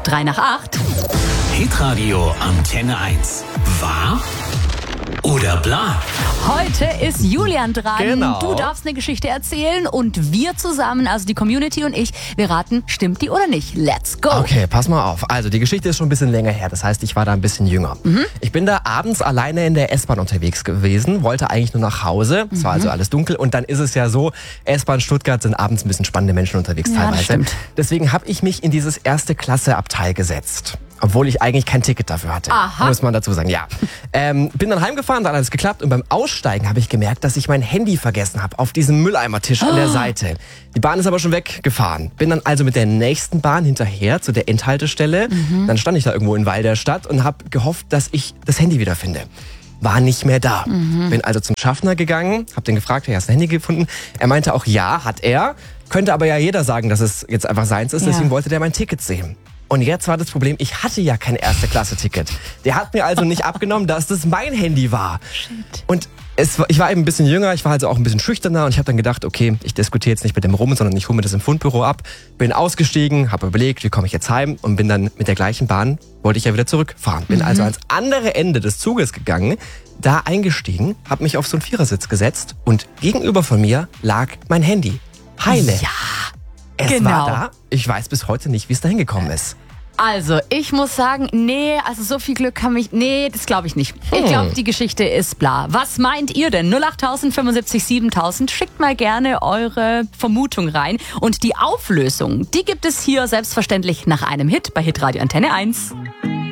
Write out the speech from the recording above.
3 nach 8. Hitradio Antenne 1. Wahr oder bla? Heute ist Julian dran. Genau. Du darfst eine Geschichte erzählen und wir zusammen, also die Community und ich, wir raten, stimmt die oder nicht. Let's go. Okay, pass mal auf. Also die Geschichte ist schon ein bisschen länger her. Das heißt, ich war da ein bisschen jünger. Ich bin da abends alleine in der S-Bahn unterwegs gewesen, wollte eigentlich nur nach Hause. Es war also alles dunkel. Und dann ist es ja so, S-Bahn Stuttgart sind abends ein bisschen spannende Menschen unterwegs Ja, das teilweise. stimmt. Deswegen habe ich mich in dieses erste Klasse-Abteil gesetzt. Obwohl ich eigentlich kein Ticket dafür hatte. Aha. Muss man dazu sagen, ja. Bin dann heimgefahren, da hat alles geklappt. Und beim Aussteigen habe ich gemerkt, dass ich mein Handy vergessen habe auf diesem Mülleimertisch an der Seite. Die Bahn ist aber schon weggefahren. Bin dann also mit der nächsten Bahn hinterher zu der Endhaltestelle. Dann stand ich da irgendwo in Weil der Stadt und habe gehofft, dass ich das Handy wiederfinde. War nicht mehr da. Bin also zum Schaffner gegangen, habe den gefragt, hey, hast du ein Handy gefunden? Er meinte auch, ja, hat er. Könnte aber ja jeder sagen, dass es jetzt einfach seins ist. Ja. Deswegen wollte der mein Ticket sehen. Und jetzt war das Problem, ich hatte ja kein Erste-Klasse-Ticket. Der hat mir also nicht abgenommen, dass das mein Handy war. Shit. Und ich war eben ein bisschen jünger, ich war also auch ein bisschen schüchterner und ich habe dann gedacht, okay, ich diskutiere jetzt nicht mit dem rum, sondern ich hole mir das im Fundbüro ab. Bin ausgestiegen, habe überlegt, wie komme ich jetzt heim und bin dann mit der gleichen Bahn, wollte ich ja wieder zurückfahren. Bin also ans andere Ende des Zuges gegangen, da eingestiegen, habe mich auf so einen Vierersitz gesetzt und gegenüber von mir lag mein Handy. Heile. Ja. Es genau. war da. Ich weiß bis heute nicht, wie es da hingekommen ist. Also, ich muss sagen, also so viel Glück das glaube ich nicht. Ich glaube, die Geschichte ist bla. Was meint ihr denn? 08000 75 7000. Schickt mal gerne eure Vermutung rein. Und die Auflösung, die gibt es hier selbstverständlich nach einem Hit bei Hitradio Antenne 1.